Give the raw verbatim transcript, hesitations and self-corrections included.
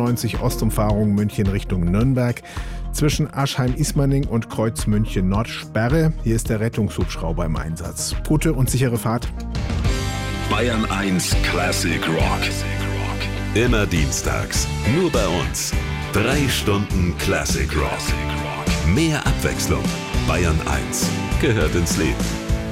neunundneunzig Ostumfahrung München Richtung Nürnberg. Zwischen Aschheim-Ismaning und Kreuz München Nord Sperre. Hier ist der Rettungshubschrauber im Einsatz. Gute und sichere Fahrt. Bayern eins Classic Rock. Immer dienstags. Nur bei uns. Drei Stunden Classic Rock. Mehr Abwechslung. Bayern eins gehört ins Leben.